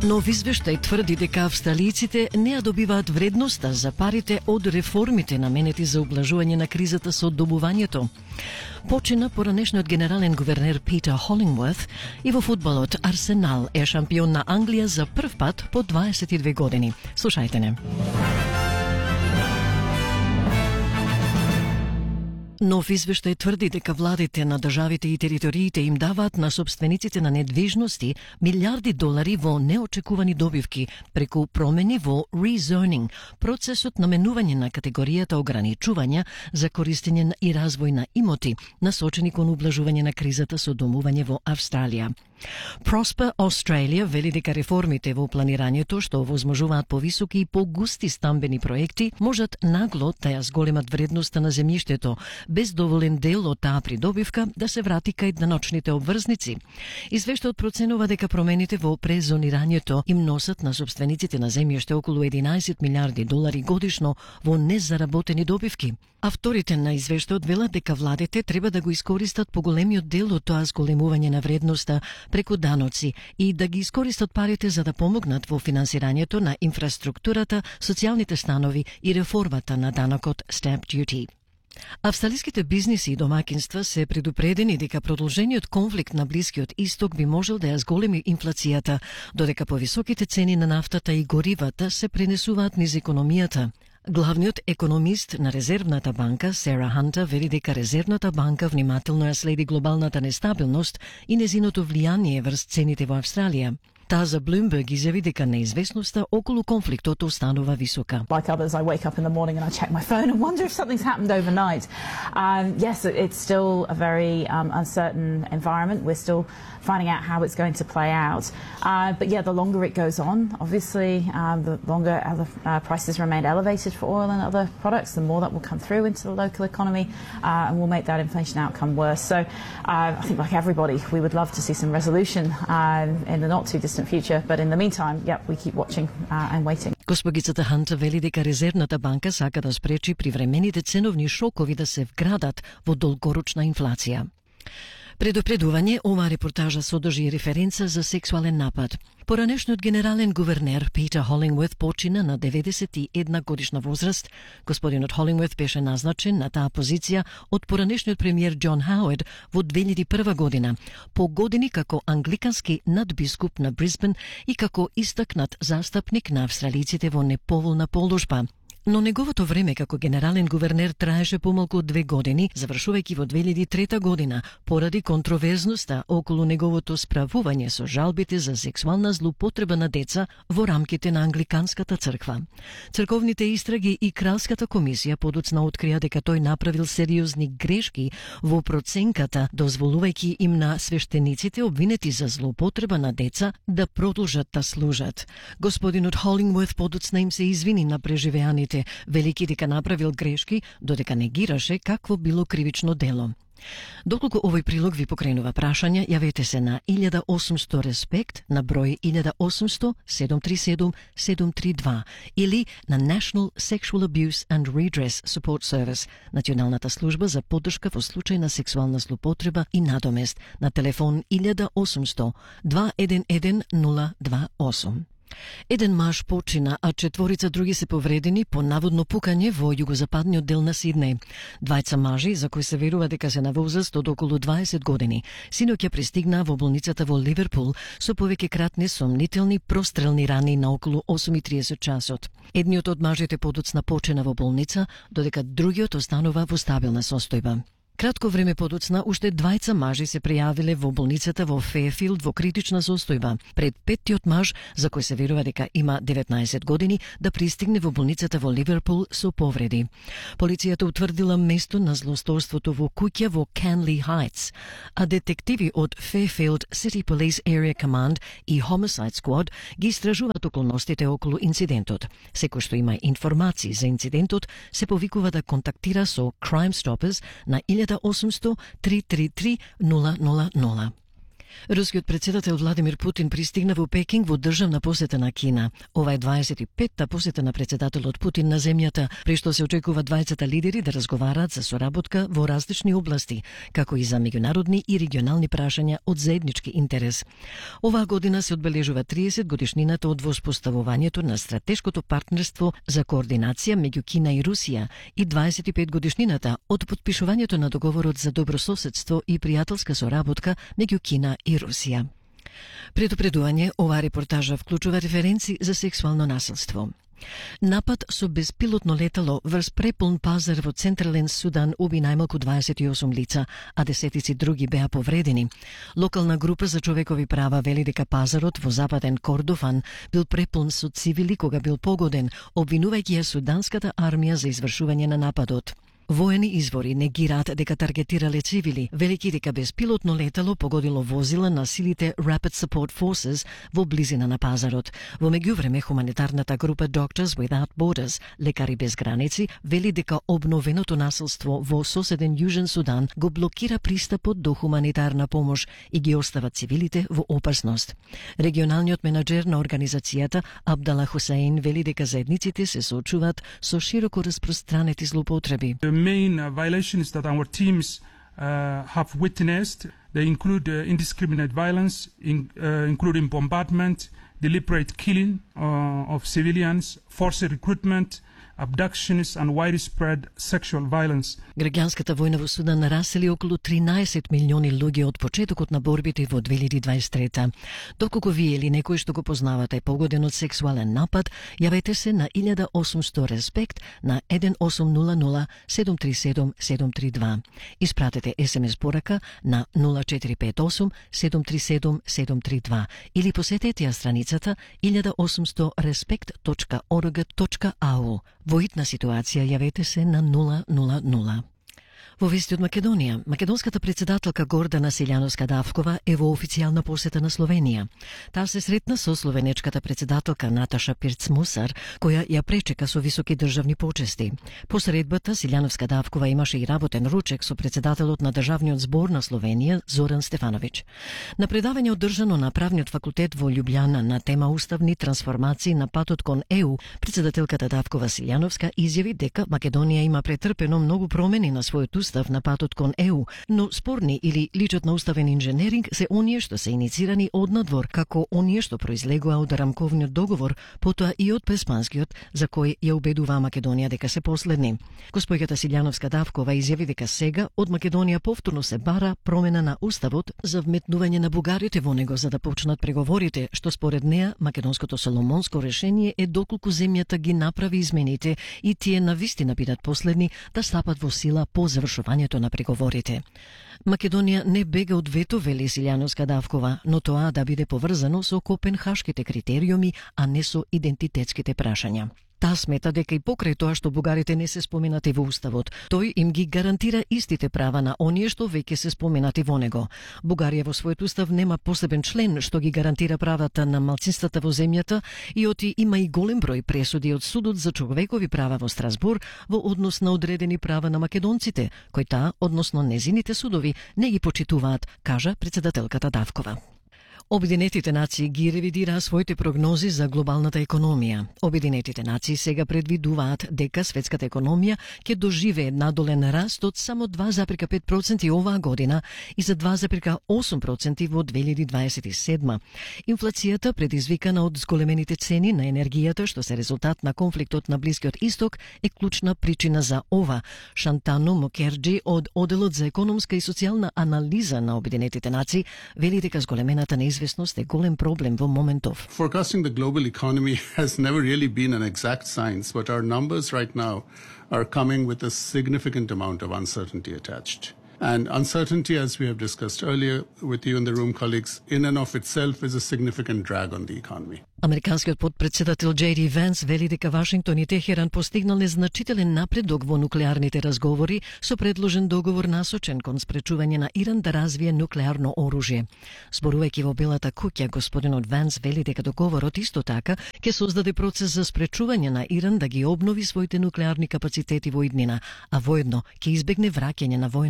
Нов извештај тврди дека австралијците не ја добиваат вредноста за парите од реформите наменети за ублажување на кризата со одобувањето. Почина поранешниот генерален гувернер Питер Холингворт и во фудбалот Арсенал е шампион на Англија за прв пат по 22 години. Слушајте не. Нов извештај тврди дека владите на државите и териториите им даваат на собствениците на недвижности милиарди долари во неочекувани добивки преку промени во резонинг, процесот на менување на категоријата ограничувања за користење и развој на имоти, насочени кон ублажување на кризата со домување во Австралија. Prosper Australia вели дека реформите во планирањето што овозможуваат повисоки и погусти стамбени проекти можат нагло да ја зголемат вредноста на земјиштето, без доволен дел од таа придобивка да се врати кај даночните обврзници. Извештајот проценува дека промените во презонирањето им носат на собствениците на земјиште околу 11 милиарди долари годишно во незаработени добивки. Авторите на извештајот велат дека владите треба да го искористат поголемиот дел од тоа зголемување на вредноста преку даноци и да ги искористат парите за да помогнат во финансирањето на инфраструктурата, социјалните станови и реформата на данокот Stamp Duty. Австралиските бизниси и домакинства се предупредени дека продолжениот конфликт на Блискиот Исток би можел да ја зголеми инфлацијата, додека повисоките цени на нафтата и горивата се пренесуваат низ економијата. Главниот економист на Резервната банка, Сара Хантер, вели дека Резервната банка внимателно ја следи глобалната нестабилност и незиното влијание врз цените во Австралија. Таа за Bloomberg изјави дека неизвестноста околу конфликтот останува висока. Like others, I wake up in the morning and I check my phone and wonder if something's happened overnight. Yes, it's still a very uncertain environment. We're still finding out how it's going to play out. But yeah, the longer it goes on, obviously, the longer the prices remain elevated for oil and other products, the more that will come through into the local economy and will make that inflation outcome worse. So I think like everybody, we would love to see some resolution in the not too distant future, but in the meantime, we keep watching and waiting. Госпогицата Хантер вели дека Резервната банка сака да спречи привремените ценовни шокови да се вградат во долгорочна инфлација. Предупредување, оваа репортажа содржи референца за сексуален напад. Поранешниот генерален гувернер Питер Холингворт почина на 91 годишна возраст. Господинот Холингворт беше назначен на таа позиција од поранешниот премиер Џон Хауард во 2001 година, по години како англикански надбискуп на Брисбен и како истакнат застапник на австралиците во неповолна положба. Но неговото време како генерален гувернер траеше помалку од 2 години, завршувајќи во 2003 година, поради контроверзноста околу неговото справување со жалбите за сексуална злоупотреба на деца во рамките на англиканската црква. Црковните истраги и кралската комисија подоцна открија дека тој направил сериозни грешки во проценката, дозволувајќи им на свештениците обвинети за злоупотреба на деца да продолжат да служат. Господинот Холингворт подоцна им се извини на преживеаните, велики дека направил грешки, додека негираше какво било кривично дело. Доколку овој прилог ви покренува прашања, јавете се на 1800 респект на број 1800 737 732 или на National Sexual Abuse and Redress Support Service, националната служба за поддршка во случај на сексуална злоупотреба и надомест, на телефон 1800 211 028. Еден маж почина, а 4 други се повредени по наводно пукање во југозападниот дел на Сиднеј. Двајца мажи, за кои се верува дека се на возраст од околу 20 години, синоќа пристигнаа во болницата во Ливерпул со повеќе кратни сомнителни прострелни рани на околу 8:30 часот. Едниот од мажите подоцна почина во болница, додека другиот останува во стабилна состојба. Кратко време подоцна, уште двајца мажи се пријавиле во болницата во Фејфилд во критична состојба, пред петтиот маж, за кој се верува дека има 19 години, да пристигне во болницата во Ливерпул со повреди. Полицијата утврдила место на злосторството во куќа во Canley Heights, а детективи од Fairfield City Police Area Command и Homicide Squad ги истражуваат околностите околу инцидентот. Секој што има информации за инцидентот се повикува да контактира со Crime Stoppers на 1800 333 000. Рускиот председател Владимир Путин пристигна во Пекинг во државна посета на Кина. Ова е 25-та посета на председателот Путин на земјата, при што се очекува двајцата лидери да разговараат за соработка во различни области, како и за меѓународни и регионални прашања од заеднички интерес. Оваа година се одбележува 30 годишнината од воспоставувањето на стратешкото партнерство за координација меѓу Кина и Русија и 25 годишнината од потпишувањето на договорот за добрососедство и пријателска соработка меѓу Кина и Русија. Предупредување, оваа репортажа вклучува референци за сексуално насилство. Напад со беспилотно летало врз преполн пазар во Централен Судан уби најмалку 28 лица, а десетици други беа повредени. Локална група за човекови права вели дека пазарот во западен Кордофан бил преполн со цивили кога бил погоден, обвинувајќи ја суданската армија за извршување на нападот. Воени извори негираат дека таргетирале цивили, велики дека беспилотно летало погодило возила на силите Rapid Support Forces во близина на пазарот. Во меѓувреме, хуманитарната група Doctors Without Borders, лекари без граници, вели дека обновеното насилство во соседен Јужен Судан го блокира пристапот до хуманитарна помош и ги остава цивилите во опасност. Регионалниот менаџер на организацијата Абдала Хусейн вели дека заедниците се соочуваат со широко распространети злоупотреби. The main violations that our teams have witnessed, they include indiscriminate violence, including bombardment, deliberate killing of civilians, forced recruitment, abductions and widespread sexual violence. Граѓанската војна во Судан расели околу 13 милиони луѓе од почетокот на борбите во 2023. Доколку вие или некој што го познавате погоден од сексуален напад, јавете се на 1800 респект на 1800 737 732. Испратете SMS порака на 0458 737 732 или посетете ја страницата 1800respect.org.au. Во итна ситуација јавете се на 000. Во вести од Македонија, македонската председателка Гордана Силјановска-Давкова е во официјална посета на Словенија. Таа се сретна со словенечката председателка Наташа Пирц-Мусар, која ја пречека со високи државни почести. По средбата, Силјановска-Давкова имаше и работен ручек со председателот на Државниот збор на Словенија, Зоран Стефановиќ. На предавање одржано на Правниот факултет во Љубљана на тема Уставни трансформации на патот кон ЕУ, председателката Давкова Силјановска изјави дека Македонија има претрпено многу промени на својот устав на патот кон ЕУ, но спорни или личат на уставен инженеринг се оние што се иницирани од надвор, како оние што произлегува од рамковниот договор, потоа и од преспанскиот, за кој ја убедува Македонија дека се последни. Госпојката Силјановска-Давкова изјави дека сега од Македонија повторно се бара промена на уставот за вметнување на бугарите во него за да почнат преговорите, што според неа македонското соломонско решение е доколку земјата ги направи измените и тие навистина бидат последни да стапат во сила по завршувањето на преговорите. Македонија не бега од вето, вели Силјановска-Давкова, но тоа да биде поврзано со копенхашките критериуми, а не со идентитетските прашања. Таа смета дека и покрај тоа што бугарите не се споменати во уставот, тој им ги гарантира истите права на оние што веќе се споменати во него. Бугарија во својот устав нема посебен член што ги гарантира правата на малцинствата во земјата и оти има и голем број пресуди од Судот за човекови права во Страсбур во однос на одредени права на македонците, кои таа, односно незините судови, не ги почитуваат, кажа председателката Давкова. Обединетите нации ги ревидираа своите прогнози за глобалната економија. Обединетите нации сега предвидуваат дека светската економија ќе доживее надолен раст од само 2,5% оваа година и за 2,8% во 2027. Инфлацијата, предизвикана од зголемените цени на енергијата, што се резултат на конфликтот на Блискиот Исток, е клучна причина за ова. Шантано Мукерџи од Оделот за економска и социјална анализа на Обединетите нации вели дека зголемената неизвестност е голем проблем во моментов. Forecasting the global economy has never really been an exact science, but our numbers right now are coming with a significant amount of uncertainty attached. And uncertainty, as we have discussed earlier with you in the room, colleagues, in and of itself is a significant drag on the economy. Американскиот подпредседател J.D. Венс вели дека Вашингтон и Техеран постигнале значителен напредок во нуклеарните разговори со предложен договор насочен кон спречување на Иран да развие нуклеарно оружје. Зборувајќи во Белата куќа, господинот Венс вели дека договорот исто така ќе создаде процес за спречување на Иран да ги обнови своите нуклеарни капацитети во иднина, а воедно ќе избегне враќање на воен конфликт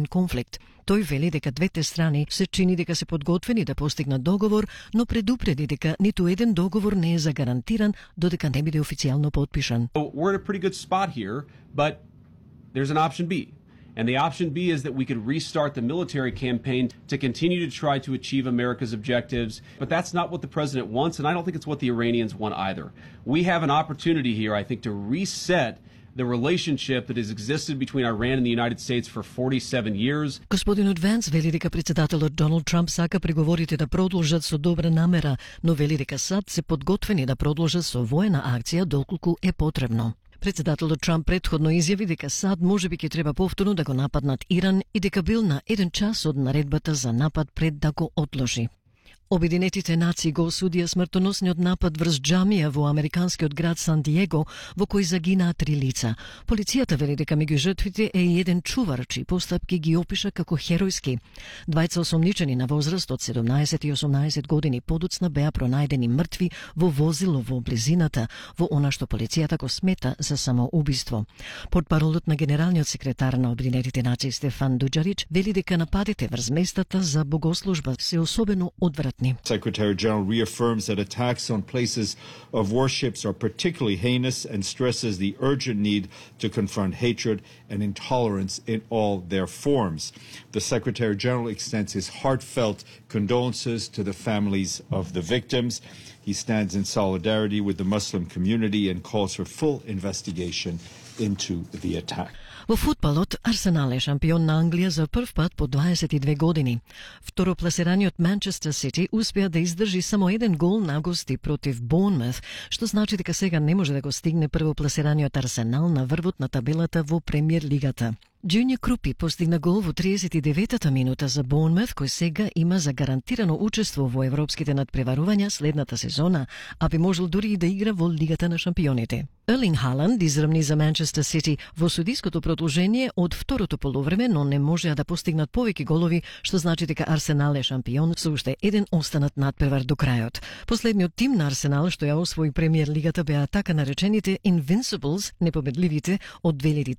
конфликт. Тој вели дека двете страни се чини дека се подготвени да постигнат договор, но предупреди дека ниту еден договор не е загарантиран додека не биде официјално подпишан. We're in a pretty good spot here, but there's an option B. And the option B is that we could restart the military campaign to continue to try to achieve America's objectives. But that's not what the president wants, and I don't think it's what the Iranians want either. We have an opportunity here, I think, to reset the relationship that has existed between Iran and the United States for 47 years. Господинот Венс вели дека председателот Доналд Трамп сака преговорите да продолжат со добра намера, но вели дека САД се подготвени да продолжат со воена акција доколку е потребно. Председателот Трамп претходно изјави дека САД можеби ќе треба повторно да го нападнат Иран и дека бил на 1 час од наредбата за напад пред да го отложи. Обединетите нации го осудија смртоносниот напад врз џамија во американскиот град Сан Диего, во кој загинаа 3 лица. Полицијата вели дека меѓу жртвите е и еден чувар, чии постапки ги опиша како херојски. Двајца осомничени на возраст од 17 и 18 години подоцна беа пронајдени мртви во возило во близината, во она што полицијата го смета за самоубиство. Портпаролот на генералниот секретар на Обединетите нации Стефан Дуџарич вели дека нападите врз местата за богослужба се особено одвратни. Secretary General reaffirms that attacks on places of worships are particularly heinous and stresses the urgent need to confront hatred and intolerance in all their forms. The Secretary General extends his heartfelt condolences to the families of the victims. He stands in solidarity with the Muslim community and calls for full investigation into the attack. Во футболот, Арсенал е шампион на Англија за прв пат по 22 години. Второпласираниот Манчестер Сити успеа да издржи само еден гол на гости против Борнмут, што значи дека сега не може да го стигне првопласираниот Арсенал на врвот на табелата во Премиер лигата. Джуниор Крупи постигна гол во 39-та минута за Борнмут, кој сега има загарантирано учество во европските надпреварувања следната сезона, а би можел дури и да игра во Лигата на шампионите. Ерлинг Халанд изрмни за Манчестер Сити во судиското продолжение од второто полувреме, но не можеа да постигнат повеќе голови, што значи дека Арсенал е шампион со уште еден останат надпревар до крајот. Последниот тим на Арсенал што ја освои Премиер лигата беа така наречените Invincibles, непобедливите од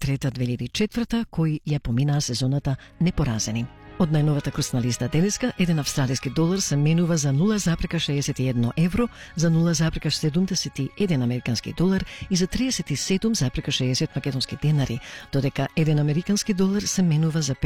2003-2004, кои ја поминаа сезоната непоразени. Од најновата курсна листа денеска, еден австралиски долар се менува за 0,61 евро, за 0,71 американски долар и за 37,60 македонски денари, додека еден американски долар се менува за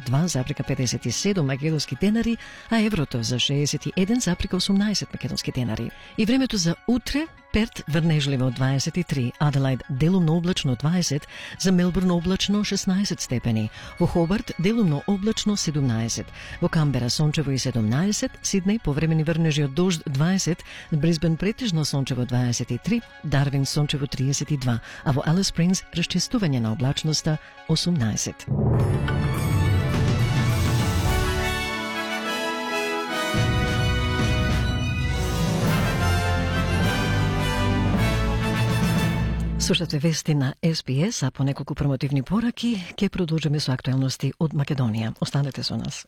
52,57 македонски денари, а еврото за 61,18 македонски денари. И времето за утре: Перт врнежливо 23, Аделаид делумно облачно 20, за Мелбурн облачно 16 степени, во Хобарт делумно облачно 17, во Камбера сончево и 17, Сиднеј повремени врнежи од дожд 20, Брисбен претежно сончево 23, Дарвин сончево 32, а во Алис Спрингс расчистување на облачноста 18. Слушате вести на СБС, а по неколку промотивни пораки ќе продолжиме со актуелности од Македонија. Останете со нас.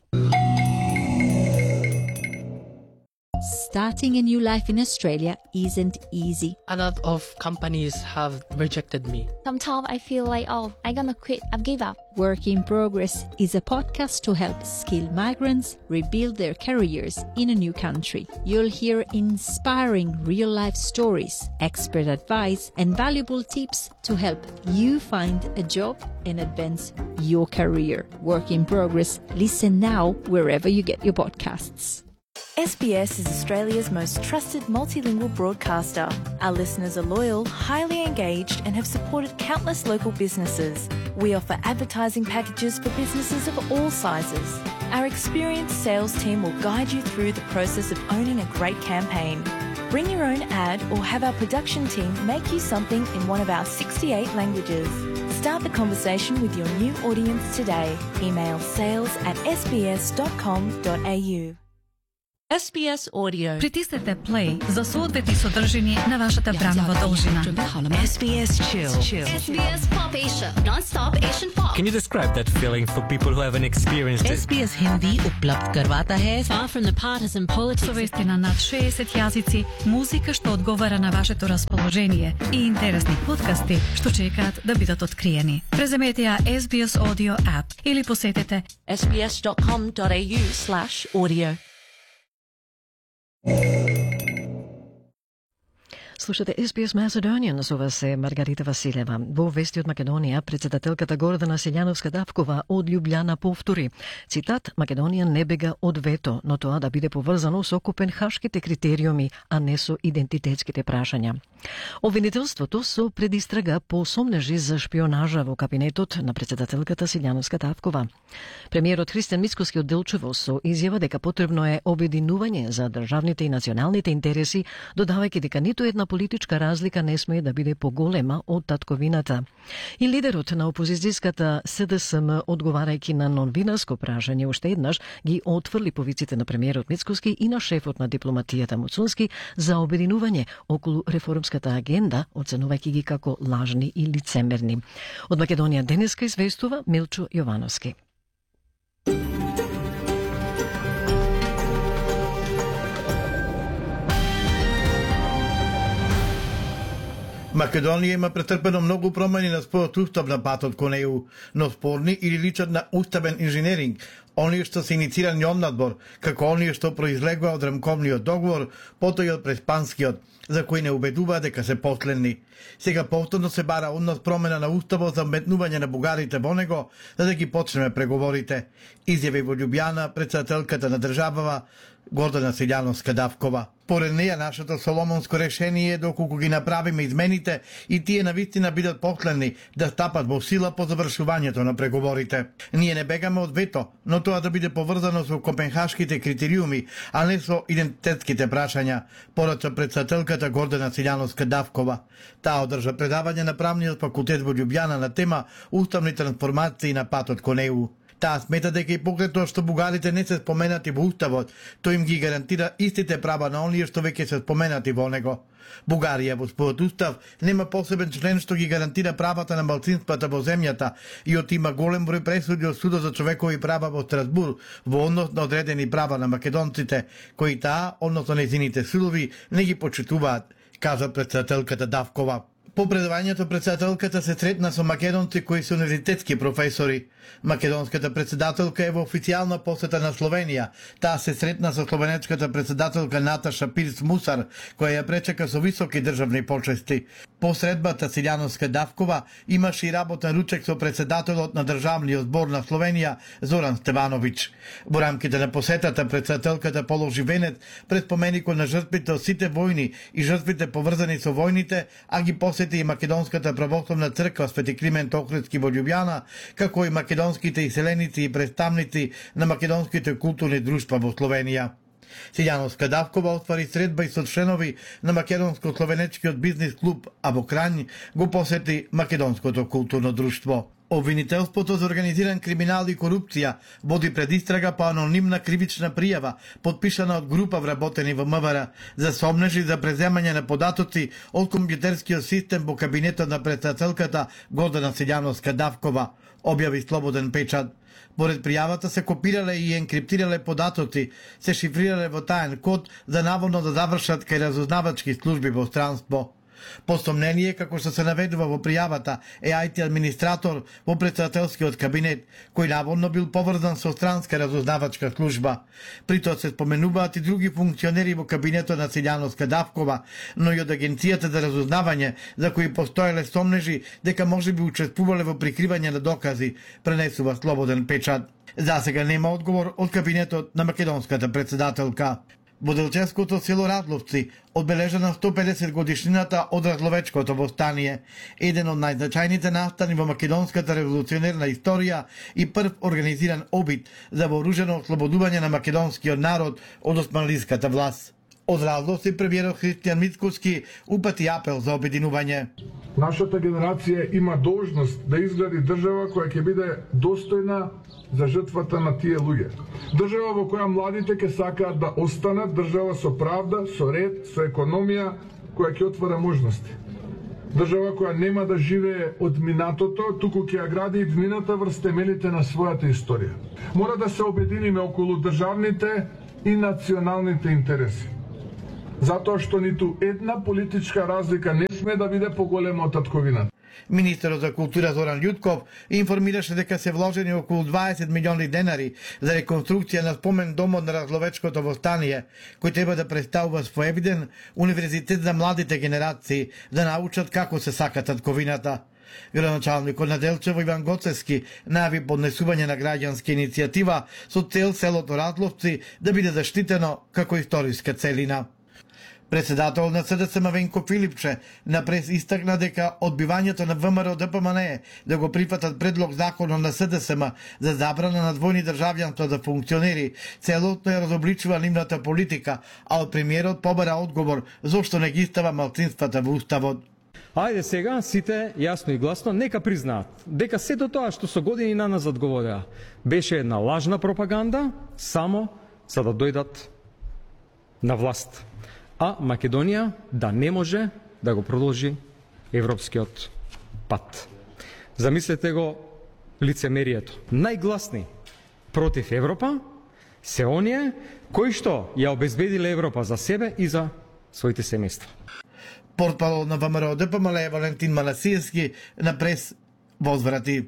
Starting a new life in Australia isn't easy. A lot of companies have rejected me. Sometimes I feel like, I'm gonna quit, I've give up. Work in Progress is a podcast to help skilled migrants rebuild their careers in a new country. You'll hear inspiring real-life stories, expert advice, and valuable tips to help you find a job and advance your career. Work in Progress. Listen now wherever you get your podcasts. SBS is Australia's most trusted multilingual broadcaster. Our listeners are loyal, highly engaged, and have supported countless local businesses. We offer advertising packages for businesses of all sizes. Our experienced sales team will guide you through the process of owning a great campaign. Bring your own ad or have our production team make you something in one of our 68 languages. Start the conversation with your new audience today. Email sales@sbs.com.au. SBS Audio. Притиснете play за соодветни содржини на вашата бранова должина. SBS Chill. SBS Pop Asia. Non-stop Asian pop. Can you describe that feeling for people who haven't experienced it? SBS Hindi उपलब्ध करवाता है Far from the partisan politics. Со вести на над 60 јазици, музика што одговара на вашето расположение и интересни подкасти што чекаат да бидат откриени. Преземете ја SBS Audio app или посетете sbs.com.au/audio. Слушате SBS Macedonian, со вас е Маргарита Василева. Во вести од Македонија, председателката Гордана Силјановска-Давкова од Љубљана повтори. Цитат, Македонија не бега од вето, но тоа да биде поврзано со копенхашките критериуми, а не со идентитетските прашања. Обвинителството со предистрага по сомнежи за шпионажа во кабинетот на председателката Силјановска-Давкова. Премиерот Христијан Мицкоски од Делчево со изјава дека потребно е обединување за државните и националните интереси, додавајќи дека ниту една политичка разлика не смее да биде поголема од татковината. И лидерот на опозицијската СДСМ, одговарајќи на новинарско прашање, уште еднаш ги отфрли повиците на премиерот Мицкоски и на шефот на дипломатијата Муцунски за обединување околу реформската агенда, оценувајќи ги како лажни и лицемерни. Од Македонија денеска известува Милчо Јовановски. Македонија има претрпено многу промени на својот устав на патот кон ЕУ, но спорни или личат на уставен инженеринг, оние што се инициирани од надбор, како оние што произлегува од рамковниот договор, потоа и од преспанскиот, за кои не убедува дека се последни. Сега повторно се бара од нас промена на уставот за вметнување на бугарите во него, за да ги почнеме преговорите. Изјави во Љубљана председателката на државава Гордана Силјановска-Давкова. Поред неја, нашето соломонско решение е доколку ги направиме измените и тие навистина бидат последни да стапат во сила по завршувањето на преговорите. Ние не бегаме од вето, но тоа да биде поврзано со копенхашките критериуми, а не со идентитетските прашања, порача председателката Гордана Силјановска-Давкова. Таа одржа предавање на правниот факултет во Љубљана на тема уставни трансформации на патот кон ЕУ. Таа смета дека и покрај тоа што бугарите не се споменати во уставот, тој им ги гарантира истите права на оние што веќе се споменати во него. Бугарија во својот устав нема посебен член што ги гарантира правата на малцинствата во земјата и од има голем број пресуди од Судот за човекови права во Страсбур во однос на одредени права на македонците, кои таа, односно нејзините судови, не ги почитуваат, кажа председателката Давкова. По предавањето председателката се сретна со македонци кои се универзитетски професори. Македонската председателка е во официјална посета на Словенија. Таа се сретна со словенечката председателка Наташа Пирц Мусар, која ја пречека со високи државни почести. По средбата Силјановска-Давкова имаше и работен ручек со председателот на Државниот збор на Словенија Зоран Стевановиќ. Во рамките на посетата председателката положи венец пред споменикот на жртвите од сите војни и жртвите поврзани со војните, а ги посети и Македонската православна црква Свети Климент Охридски во Љубљана, како и македонските иселеници и представници на македонските културни друштва во Словенија. Силјановска-Давкова отвари средба и со членови на македонско-словенечкиот бизнис клуб, а во Крањ го посети Македонското културно друштво. Обвинителството за организиран криминал и корупција води предистрага по анонимна кривична пријава, подпишана од група вработени во МВР, за сомнежи за преземање на податоци од компјутерскиот систем во кабинетот на председателката Гордана Силјановска-Давкова, објави Слободен печат. Поред пријавата се копирале и енкриптирале податоци, се шифрирале во таен код за наводно да завршат кај разузнавачки служби во странство. По сомнение, како што се наведува во пријавата, е IT администратор во председателскиот кабинет, кој наводно бил поврзан со странска разузнавачка служба. При тоа се споменуваат и други функционери во кабинетот на Силјановска-Давкова, но и од Агенцијата за разузнавање, за кои постоеле сомнежи дека можеби учествувале во прикривање на докази, пренесува Слободен печат. Засега нема одговор од кабинетот на македонската председателка. Во делчевското село Разловци одбележана 150 годишнината од Разловечкото востание, еден од најзначајните настани во македонската револуционерна историја и прв организиран обид за вооружено ослободување на македонскиот народ од османлиската власт. Од Разловци премиерот Христијан Мицкоски упати апел за обединување. Нашата генерација има должност да изгради држава која ќе биде достојна за жртвата на тие луѓе. Држава во која младите ќе сакаат да останат, држава со правда, со ред, со економија која ќе отвара можности. Држава која нема да живее од минатото, туку ќе ја гради и днината врз темелите на својата историја. Мора да се обединиме околу државните и националните интереси. Затоа што ниту една политичка разлика не сме да биде поголема од татковината. Министерот за култура Зоран Љутков информираше дека се вложени околу 20 милиони денари за реконструкција на спомен домот на Разловечкото востание, кој треба да представува своевиден универзитет за младите генерации да научат како се сака татковината. Градоначалникот на Делчево Иван Гоцевски најави поднесување на граѓанска иницијатива со цел селото Разловци да биде заштитено како историска целина. Председател на СДСМ Венко Филипче на прес истакна дека одбивањето на ВМРО ДПМНЕ да го прифатат предлог законот на СДСМ за забрана на двојни државјанства за функционери целосно ја разобличува нивната политика, а од премиерот побара одговор зошто не ги става малцинствата во уставот. Ајде сега сите јасно и гласно нека признаат дека сето тоа што со години наназад говореа беше една лажна пропаганда само за да дојдат на власт. А Македонија да не може да го продолжи европскиот пат. Замислете го лицемерието. Најгласни против Европа се оние кои што ја обезбедиле Европа за себе и за своите семејства. Портпарол на ВМРО ДПМНЕ Валентин Манасиевски на прес возврати.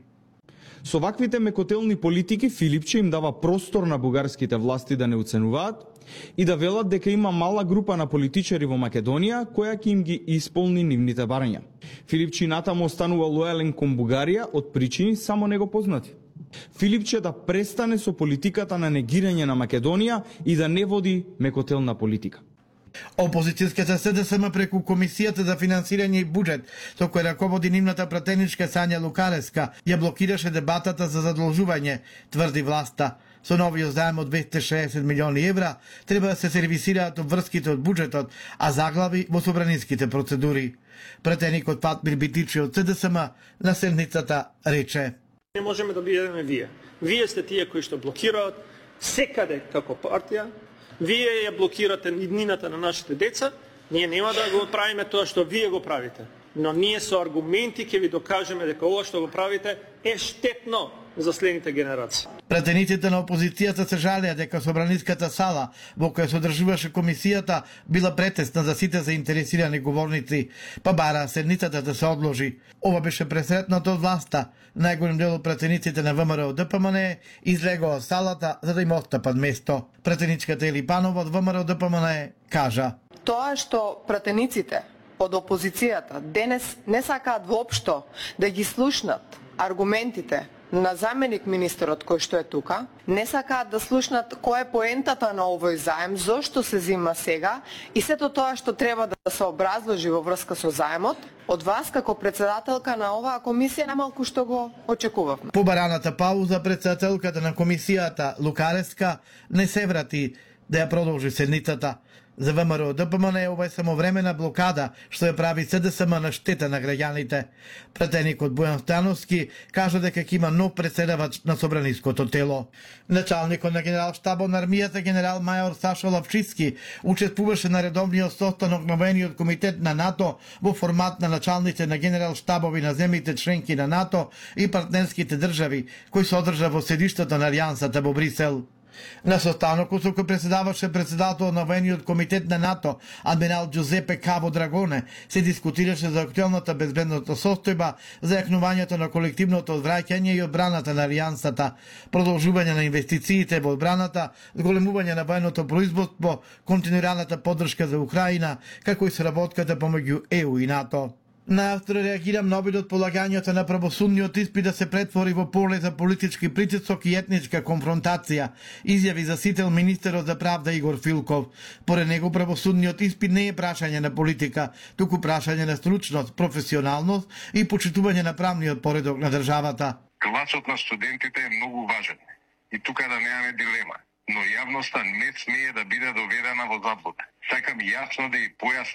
Со ваквите мекотелни политики Филипче им дава простор на бугарските власти да не оценуваат и да велат дека има мала група на политичари во Македонија која ќе им ги исполни нивните барања. Филипче натаму останува лојален кон Бугарија од причини само него познати. Филипче да престане со политиката на негирање на Македонија и да не води мекотелна политика. Опозицијската СДСМ преку Комисијата за финансирање и буџет, со која раководи нивната пратеничка Сања Лукареска, ја блокираше дебатата за задолжување, тврди власта. Со новиот заем од 260 милиони евра треба да се сервисираат обврските од буџетот, а заглави во собраниските процедури. Пратеникот Фатмир Битичи од СДСМ на седницата рече: Не можеме да бидеме вие. Вие сте тие кои што блокираат секаде како партија. Вие ја блокирате иднината на нашите деца, ние нема да го правиме тоа што вие го правите. Но ние со аргументи ќе ви докажеме дека ова што го правите е штетно за следните генерации. Пратениците на опозицијата се жалеа дека собраниската сала во која се одржуваше комисијата била претесна за сите заинтересирани говорници, па бара седницата да се одложи. Ова беше пресретнато од власта. Најголем дел од пратениците на ВМРО ДПМНЕ излегоа од салата за да им отстапат место. Пратеничката Ели Панова од ВМРО ДПМНЕ кажа: Тоа што пратениците од опозицијата денес не сакаат воопшто да ги слушнат аргументите на заменик министерот кој што е тука, не сакаат да слушнат која е поентата на овој заем, зошто се зима сега и сето тоа што треба да се образложи во врска со заемот, од вас како председателка на оваа комисија намалку што го очекувавме. По бараната пауза председателката на комисијата Лукареска не се врати да ја продолжи седницата. За ВМРО ДПМНЕ ова е само времена блокада што ја прави СДСМ на штета на граѓаните. Пратеникот Бојан Становски кажа дека ќе има нов председавач на собраниското тело. Началникот на генерал-штабот на армијата генерал мајор Сашо Лавчиски учествуваше на редовниот состанок на воениот комитет на НАТО во формат на началници на генерал-штабови на земјите членки на НАТО и партнерските држави, кој се одржа во седиштето на Алијансата во Брисел. На состанокот со кој председаваше председател на воениот комитет на НАТО, адмирал Џузепе Каво Драгоне, се дискутираше за актуелната безбедносна состојба, за јакнувањето на колективното одвраќање и одбраната на Алијансата, продолжување на инвестициите во одбраната, зголемување на военото производство, континуираната поддршка за Украина, како и соработката помеѓу ЕУ и НАТО. Најостро реагирам на обидот полагањето на правосудниот испит да се претвори во поле за политички притисок и етничка конфронтација, изјави за сител министерот за правда Игор Филков. Поред него правосудниот испит не е прашање на политика, туку прашање на стручност, професионалност и почитување на правниот поредок на државата. Гласот на студентите е многу важен и тука да немаме дилема, но јавноста не смее да биде доведена во заблуда. Сакам јасно да ја појаснам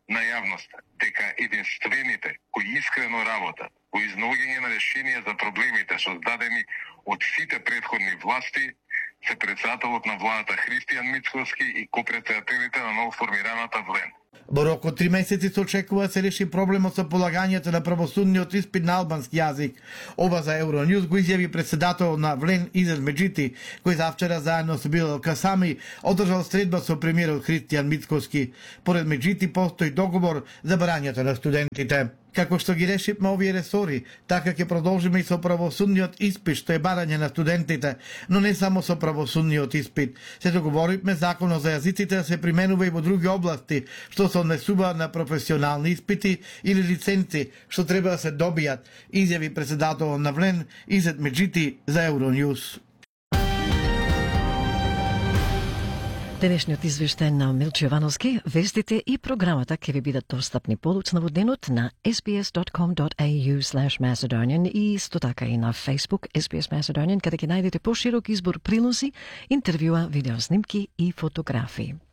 на јавноста дека единствените кои искрено работат во изнаоѓање на решенија за проблемите создадени од сите претходни власти се председателот на владата Христијан Мицкоски и копредседателите на новоформираната ВЛЕН. Во рок од 3 месеци се очекува да се реши проблемот со полагањето на правосудниот испит на албански јазик. Ова за Euronews го изјави председател на ВЛЕН Изет Меджити, кој завчера заедно со Билал Касами одржал средба со премиерот Христијан Мицкоски. Поред Меджити постои договор за барањето на студентите. Како што ги решивме овие ресори, така ќе продолжиме и со правосудниот испит, што е барање на студентите, но не само со правосудниот испит. Се договоривме законот за јазиците да се применува и во други области, што се однесува на професионални испити или лиценци, што треба да се добијат, изјави председател на ВЛЕН Изет Меджити за Euronews. Денешниот извештај на Милче Јовановски, вестите и програмата ќе ви бидат достапни подоцна во денот на sbs.com.au/Macedonian и исто така и на Facebook SBS Macedonian, каде ќе најдете поширок избор прилози, интервјуа, видеоснимки и фотографии.